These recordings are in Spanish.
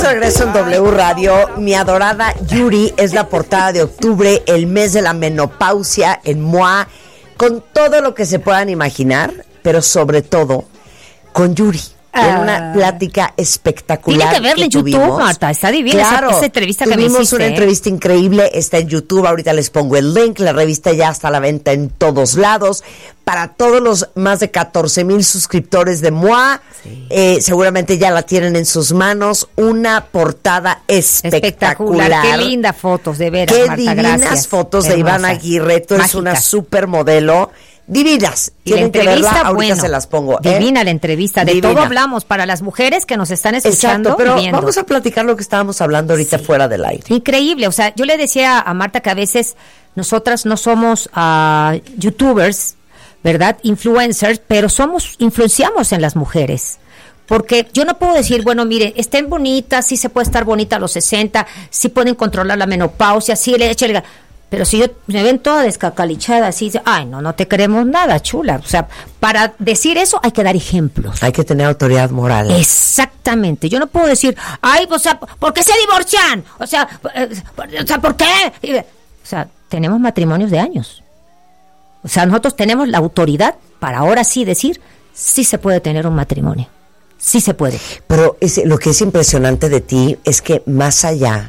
de regreso en W Radio. Mi adorada Yuri es la portada de octubre, el mes de la menopausia en MOA, con todo lo que se puedan imaginar, pero sobre todo con Yuri. En una plática espectacular. Tiene que verla en YouTube, Marta. Está divina esa entrevista que me hiciste. Tuvimos una entrevista increíble. Está en YouTube. Ahorita les pongo el link. La revista ya está a la venta en todos lados. Para todos los más de 14,000 suscriptores de MOA, seguramente ya la tienen en sus manos. Una portada espectacular. Qué lindas fotos, de veras, Qué Marta, divinas gracias. fotos de Ivana Aguirre. Tú eres una supermodelo. Divinas. Y la entrevista, ahorita se las pongo. Divina la entrevista. De todo hablamos para las mujeres que nos están escuchando. Exacto, pero viendo. Vamos a platicar lo que estábamos hablando ahorita fuera del aire. Increíble. O sea, yo le decía a Marta que a veces nosotras no somos youtubers, ¿verdad? Influencers, pero influenciamos en las mujeres. Porque yo no puedo decir, bueno, mire, estén bonitas, sí se puede estar bonita a los 60, sí pueden controlar la menopausia, sí le echen... Pero si me ven toda descacalichada, así, ay, no te queremos nada, chula. O sea, para decir eso hay que dar ejemplos. Hay que tener autoridad moral. Exactamente. Yo no puedo decir, ay, o sea, ¿por qué se divorcian? O sea, ¿por qué? O sea, tenemos matrimonios de años. O sea, nosotros tenemos la autoridad para ahora sí decir, sí se puede tener un matrimonio. Sí se puede. Pero lo que es impresionante de ti es que más allá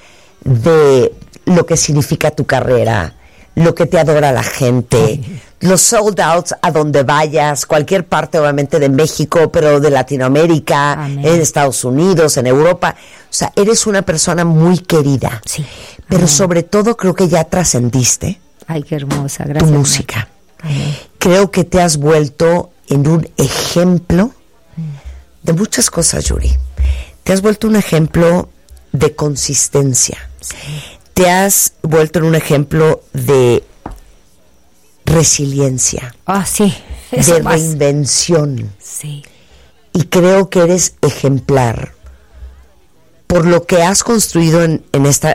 de lo que significa tu carrera, lo que te adora la gente, los sold outs a donde vayas, cualquier parte obviamente de México, pero de Latinoamérica, en Estados Unidos, en Europa. O sea, eres una persona muy querida. Sí. Pero sobre todo creo que ya trascendiste. Ay, qué hermosa, gracias. Tu música. Creo que te has vuelto en un ejemplo de muchas cosas, Yuri. Te has vuelto un ejemplo de consistencia. Sí. Te has vuelto en un ejemplo de resiliencia. Sí. De reinvención. Sí. Y creo que eres ejemplar por lo que has construido en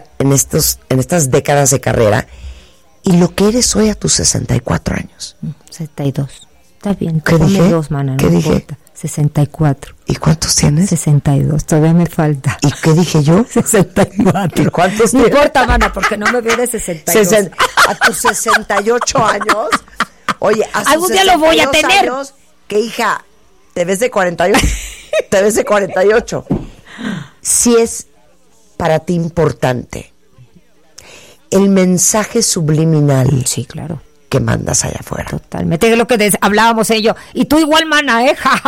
estas décadas de carrera y lo que eres hoy a tus 64 años. 62. Está bien. ¿Qué dije? ¿Qué dije? 64. ¿Y cuántos tienes? 62, todavía me falta. ¿Y qué dije yo? 64. ¿Y cuántos No importa, mana, porque no me veo de 62. A tus 68 años. Oye, a tus algún día lo voy a tener. Años, que hija, te ves de 48. Te ves de 48. Sí es para ti importante el mensaje subliminal. Sí, claro. Que mandas allá afuera. Totalmente, lo que hablábamos ellos. Y tú igual, mana,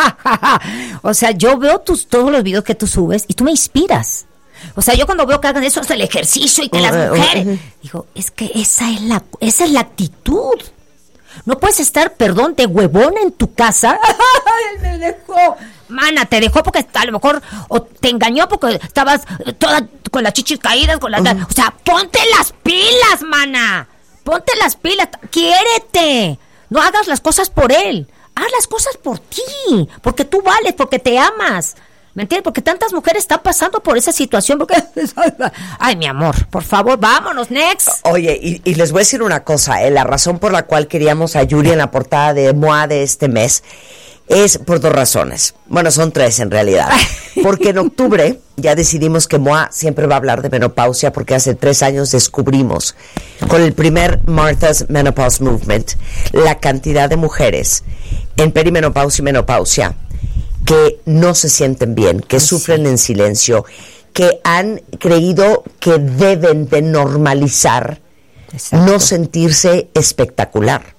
O sea, yo veo todos los videos que tú subes y tú me inspiras. O sea, yo cuando veo que hagan eso, hasta el ejercicio y que las mujeres... Digo, es que esa es la actitud. No puedes estar, perdón, de huevona en tu casa. Él me dejó. Mana, te dejó porque a lo mejor... O te engañó porque estabas toda con las chichis caídas, con las... O sea, ponte las pilas, mana. Ponte las pilas, quiérete. No hagas las cosas por él. Haz las cosas por ti. Porque tú vales, porque te amas. ¿Me entiendes? Porque tantas mujeres están pasando por esa situación. Porque... Ay, mi amor, por favor, vámonos, next. Oye, y les voy a decir una cosa. La razón por la cual queríamos a Yuri en la portada de MOA de este mes es por dos razones. Bueno, son tres en realidad. Porque en octubre ya decidimos que MOA siempre va a hablar de menopausia porque hace 3 años descubrimos con el primer Martha's Menopause Movement la cantidad de mujeres en perimenopausia y menopausia que no se sienten bien, que sufren en silencio, que han creído que deben de normalizar no sentirse espectacular.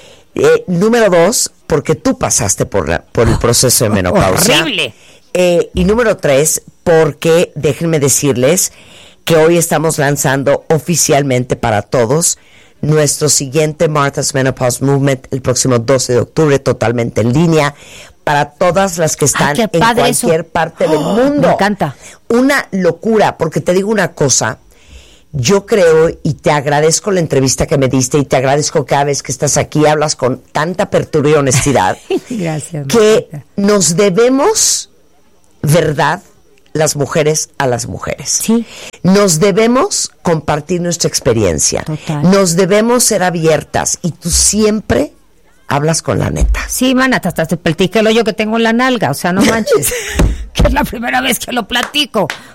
Número 2, porque tú pasaste por el proceso de menopausia. ¡Horrible! Y número 3, porque déjenme decirles que hoy estamos lanzando oficialmente para todos nuestro siguiente Martha's Menopause Movement el próximo 12 de octubre, totalmente en línea, para todas las que están en cualquier parte del mundo. Me encanta. Una locura, porque te digo una cosa, yo creo, y te agradezco la entrevista que me diste, y te agradezco cada vez que estás aquí, hablas con tanta apertura y honestidad. Gracias. Que nos debemos, ¿verdad?, las mujeres a las mujeres. Sí. Nos debemos compartir nuestra experiencia. Total. Nos debemos ser abiertas, y tú siempre hablas con la neta. Sí, mana, hasta te platiqué el hoyo que tengo en la nalga, o sea, no manches. Que es la primera vez que lo platico.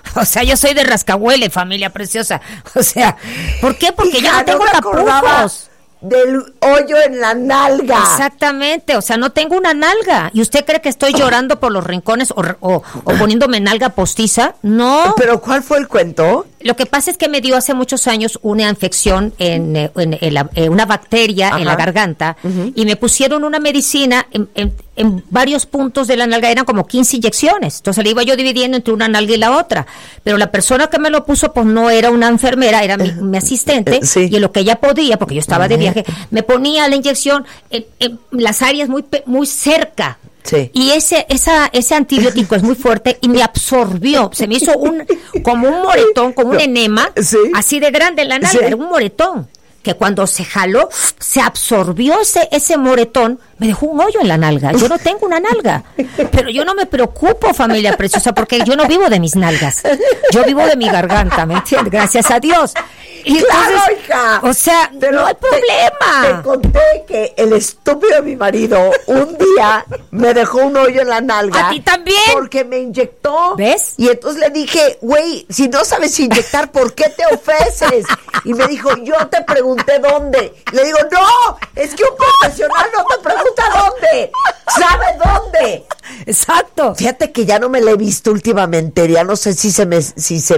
O sea, yo soy de rascahuele, familia preciosa. O sea, ¿por qué? Porque yo no tengo tapujos. Del hoyo en la nalga. Exactamente, o sea, no tengo una nalga. ¿Y usted cree que estoy llorando por los rincones o poniéndome nalga postiza? No. ¿Pero cuál fue el cuento? Lo que pasa es que me dio hace muchos años una infección en una bacteria en la garganta y me pusieron una medicina en varios puntos de la nalga, eran como 15 inyecciones. Entonces le iba yo dividiendo entre una nalga y la otra. Pero la persona que me lo puso pues no era una enfermera, era mi asistente. Sí. Y en lo que ella podía, porque yo estaba de viaje, me ponía la inyección en las áreas muy cerca. Sí. Y ese antibiótico es muy fuerte y me absorbió. Se me hizo como un moretón, como un enema, sí, así de grande en la nalga, era un moretón. Que cuando se jaló, se absorbió ese moretón, me dejó un hoyo en la nalga. Yo no tengo una nalga, pero yo no me preocupo, familia preciosa, porque yo no vivo de mis nalgas. Yo vivo de mi garganta, ¿me entiendes? Gracias a Dios. Y claro, entonces, hija. O sea, pero no hay problema. Te conté que el estúpido de mi marido un día me dejó un hoyo en la nalga. ¿A ti también? Porque me inyectó. ¿Ves? Y entonces le dije, güey, si no sabes inyectar, ¿por qué te ofreces? Y me dijo, yo te pregunté dónde. Le digo, no, es que un profesional no te pregunta dónde. ¿Sabe dónde? Exacto. Fíjate que ya no me la he visto últimamente. Ya no sé si se me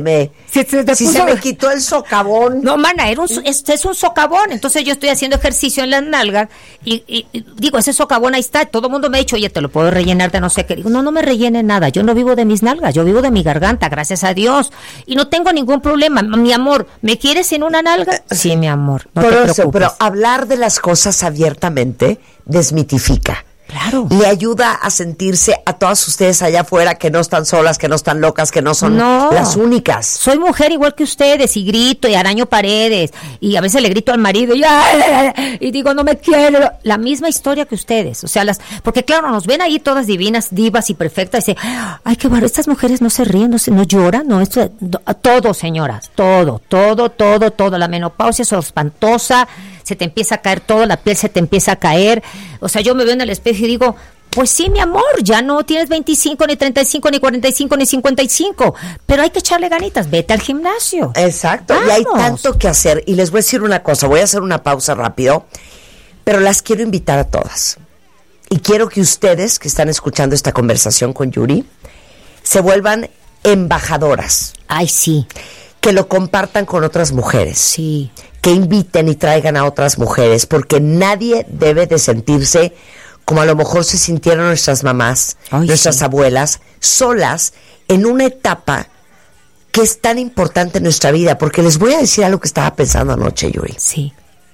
quitó el socavón. No, mana, es un socavón. Entonces yo estoy haciendo ejercicio en las nalgas y digo, ese socavón ahí está. Todo el mundo me ha dicho, oye, te lo puedo rellenar de no sé qué. Digo, no me rellene nada. Yo no vivo de mis nalgas, yo vivo de mi garganta, gracias a Dios. Y no tengo ningún problema. Mi amor, ¿me quieres sin una nalga? Sí, mi amor, no te preocupes. Pero hablar de las cosas abiertamente desmitifica. Claro. Le ayuda a sentirse a todas ustedes allá afuera que no están solas, que no están locas, que no son las únicas. Soy mujer igual que ustedes y grito y araño paredes y a veces le grito al marido y digo no me quiero. La misma historia que ustedes, o sea, porque claro, nos ven ahí todas divinas, divas y perfectas y dicen, ay, qué bueno, estas mujeres no se ríen, no lloran, todo, señoras, todo, la menopausia es espantosa, se te empieza a caer todo, la piel se te empieza a caer, o sea, yo me veo en el espejo y digo, pues sí, mi amor, ya no tienes 25, ni 35, ni 45, ni 55, pero hay que echarle ganitas, vete al gimnasio. Exacto, Vamos. Y hay tanto que hacer, y les voy a decir una cosa, voy a hacer una pausa rápido, pero las quiero invitar a todas, y quiero que ustedes, que están escuchando esta conversación con Yuri, se vuelvan embajadoras. Ay, sí. Que lo compartan con otras mujeres. Sí. Que inviten y traigan a otras mujeres, porque nadie debe de sentirse como a lo mejor se sintieron nuestras mamás, nuestras abuelas, solas en una etapa que es tan importante en nuestra vida, porque les voy a decir algo que estaba pensando anoche, Yuri. Sí.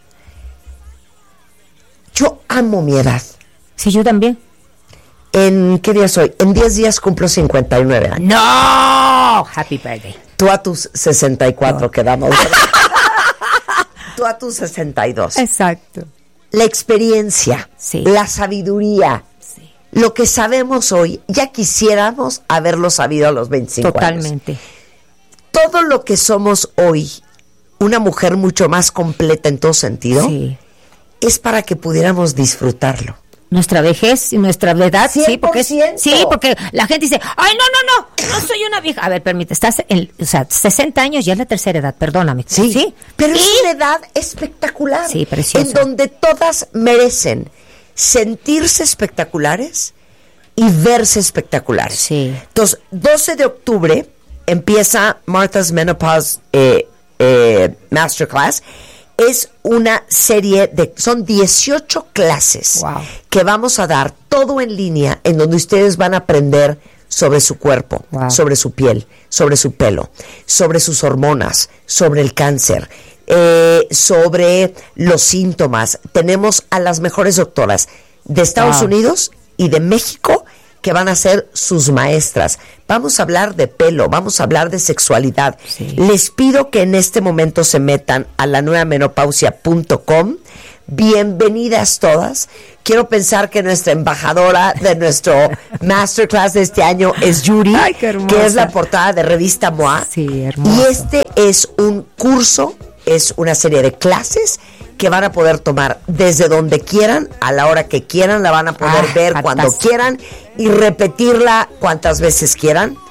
Yo amo mi edad. Sí, yo también. ¿En qué día soy? En 10 días cumplo 59 años. ¡No! Happy birthday. Tú a tus 64 quedamos. Tú a tus 62. Exacto. La experiencia, sí, la sabiduría, sí, lo que sabemos hoy, ya quisiéramos haberlo sabido a los 25 Totalmente. años. Todo lo que somos hoy, una mujer mucho más completa en todo sentido, sí, es para que pudiéramos disfrutarlo. Nuestra vejez y nuestra edad, 100%. sí, porque la gente dice, ay, no soy una vieja. A ver, permite, estás 60 años ya es la tercera edad, perdóname. Sí, pero es una edad espectacular. Sí, preciosa. En donde todas merecen sentirse espectaculares y verse espectaculares. Sí. Entonces, 12 de octubre empieza Martha's Menopause Masterclass. Es una serie son 18 clases, wow, que vamos a dar todo en línea, en donde ustedes van a aprender sobre su cuerpo, wow, sobre su piel, sobre su pelo, sobre sus hormonas, sobre el cáncer, sobre los síntomas. Tenemos a las mejores doctoras de Estados Unidos y de México que van a ser sus maestras. Vamos a hablar de pelo, vamos a hablar de sexualidad. Sí. Les pido que en este momento se metan a lanuevamenopausia.com. Bienvenidas todas. Quiero pensar que nuestra embajadora de nuestro masterclass de este año es Yuri. Ay, qué hermosa. Que es la portada de revista MOA. Sí, hermoso. Y este es un curso, es una serie de clases que van a poder tomar desde donde quieran, a la hora que quieran, la van a poder ver fantástico, cuando quieran y repetirla cuantas veces quieran,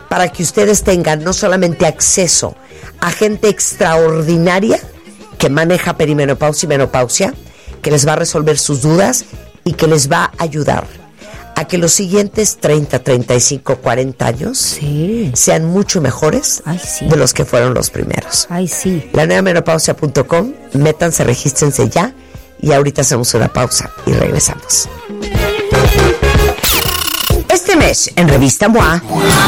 para que ustedes tengan no solamente acceso a gente extraordinaria que maneja perimenopausia y menopausia, que les va a resolver sus dudas y que les va a ayudar a que los siguientes 30, 35, 40 años sean mucho mejores de los que fueron los primeros. Ay, sí. lanuevamenopausia.com, métanse, regístrense ya y ahorita hacemos una pausa y regresamos. Este mes en Revista MOA,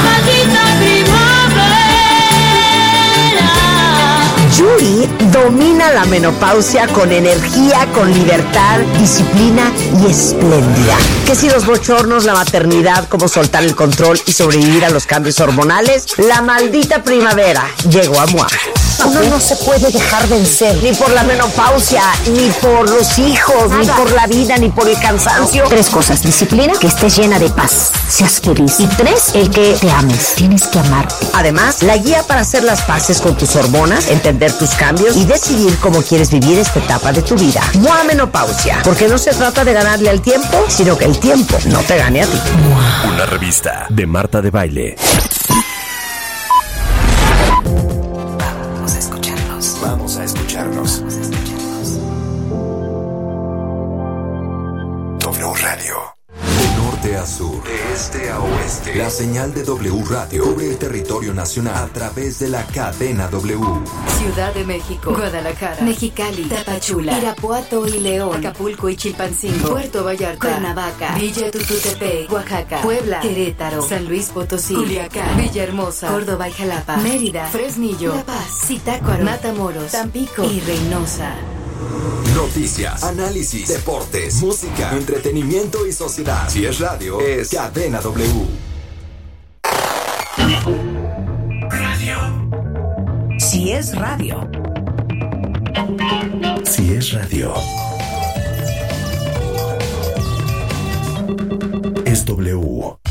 Yuri domina la menopausia con energía, con libertad, disciplina y espléndida. Que si los bochornos, la maternidad, cómo soltar el control y sobrevivir a los cambios hormonales, la maldita primavera llegó a MOA. Uno no se puede dejar vencer, ni por la menopausia, ni por los hijos, ni por la vida, ni por el cansancio. 3 cosas: disciplina, que estés llena de paz, seas feliz. Y 3, el que te ames, tienes que amarte. Además, la guía para hacer las paces con tus hormonas, entender tus cambios y decidir cómo quieres vivir esta etapa de tu vida. MOA Menopausia, porque no se trata de ganarle al tiempo, sino que el tiempo no te gane a ti. Una revista de Marta de Baile. Vamos a escucharnos. W Radio. De norte a sur, de este a oeste, la señal de W Radio cubre el territorio nacional a través de la cadena W. Ciudad de México, Guadalajara, Mexicali, Tapachula, Irapuato y León, Acapulco y Chilpancingo, Puerto Vallarta, Cuernavaca, Villa Tututepec, Oaxaca, Puebla, Querétaro, San Luis Potosí, Culiacán, Villahermosa, Córdoba y Jalapa, Mérida, Fresnillo, La Paz, Zitácuaro, Matamoros, Tampico y Reynosa. Noticias, análisis, deportes, música, entretenimiento y sociedad. Si es radio, es Cadena W. Si es radio. Si es radio. Es W.